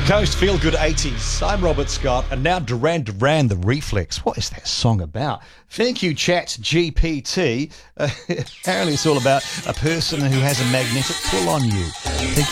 Coast Feel Good 80s. I'm Robert Scott, and now Duran Duran, The Reflex. What is that song about? Thank you, Chat GPT. Apparently it's all about a person who has a magnetic pull on you. Thank you.